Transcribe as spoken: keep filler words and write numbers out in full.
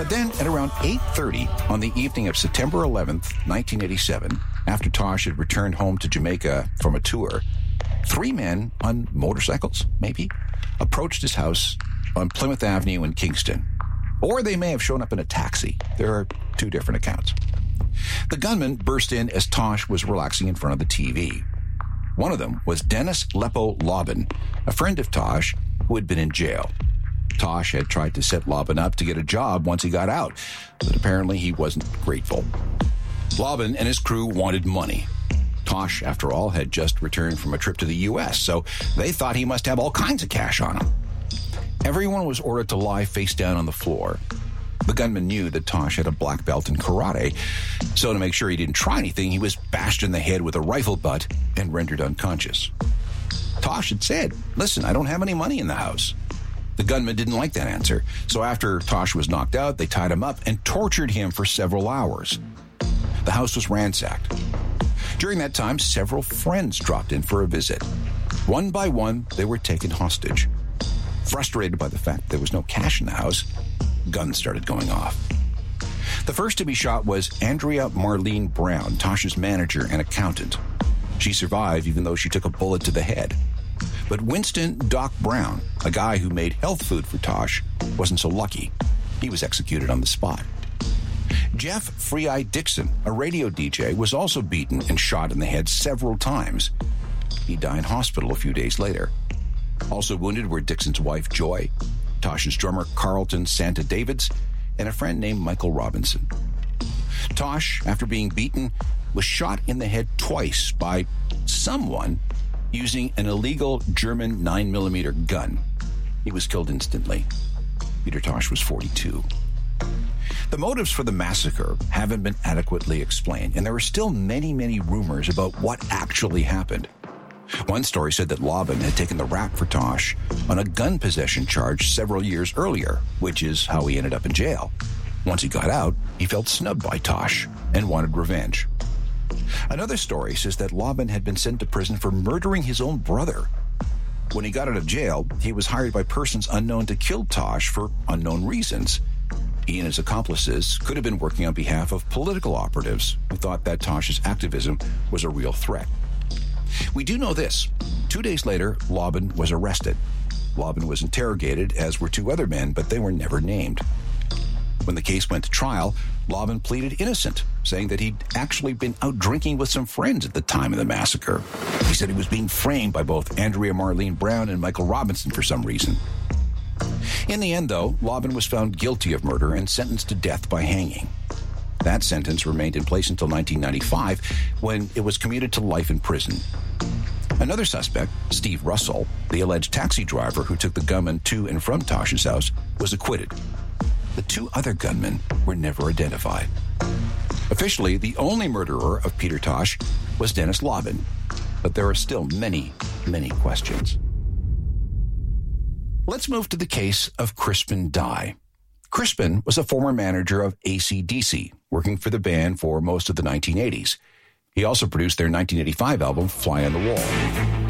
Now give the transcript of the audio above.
But then at around eight thirty on the evening of September eleventh, nineteen eighty-seven, after Tosh had returned home to Jamaica from a tour, three men on motorcycles, maybe, approached his house on Plymouth Avenue in Kingston. Or they may have shown up in a taxi. There are two different accounts. The gunman burst in as Tosh was relaxing in front of the T V. One of them was Dennis Lepo Lobban, a friend of Tosh who had been in jail. Tosh had tried to set Lobban up to get a job once he got out, but apparently he wasn't grateful. Lobban and his crew wanted money. Tosh, after all, had just returned from a trip to the U S, so they thought he must have all kinds of cash on him. Everyone was ordered to lie face down on the floor. The gunman knew that Tosh had a black belt in karate, so to make sure he didn't try anything, he was bashed in the head with a rifle butt and rendered unconscious. Tosh had said, "Listen, I don't have any money in the house." The gunman didn't like that answer, so after Tosh was knocked out, they tied him up and tortured him for several hours. The house was ransacked. During that time, several friends dropped in for a visit. One by one, they were taken hostage. Frustrated by the fact there was no cash in the house, guns started going off. The first to be shot was Andrea Marlene Brown, Tosh's manager and accountant. She survived even though she took a bullet to the head. But Winston Doc Brown, a guy who made health food for Tosh, wasn't so lucky. He was executed on the spot. Jeff Free-Eye Dixon, a radio D J, was also beaten and shot in the head several times. He died in hospital a few days later. Also wounded were Dixon's wife, Joy, Tosh's drummer, Carlton Santa Davids, and a friend named Michael Robinson. Tosh, after being beaten, was shot in the head twice by someone using an illegal German nine millimeter gun. He was killed instantly. Peter Tosh was forty-two. The motives for the massacre haven't been adequately explained, and there are still many, many rumors about what actually happened. One story said that Lobban had taken the rap for Tosh on a gun possession charge several years earlier, which is how he ended up in jail. Once he got out, he felt snubbed by Tosh and wanted revenge. Another story says that Lobban had been sent to prison for murdering his own brother. When he got out of jail, he was hired by persons unknown to kill Tosh for unknown reasons. He and his accomplices could have been working on behalf of political operatives who thought that Tosh's activism was a real threat. We do know this. Two days later, Lobban was arrested. Lobban was interrogated, as were two other men, but they were never named. When the case went to trial, Lobban pleaded innocent, saying that he'd actually been out drinking with some friends at the time of the massacre. He said he was being framed by both Andrea Marlene Brown and Michael Robinson for some reason. In the end, though, Lobban was found guilty of murder and sentenced to death by hanging. That sentence remained in place until nineteen ninety-five, when it was commuted to life in prison. Another suspect, Steve Russell, the alleged taxi driver who took the gunman to and from Tosh's house, was acquitted. The two other gunmen were never identified. Officially, the only murderer of Peter Tosh was Dennis Lobban, but there are still many, many questions. Let's move to the case of Crispin Dye. Crispin was a former manager of A C D C, working for the band for most of the nineteen eighties. He also produced their nineteen eighty-five album, Fly on the Wall.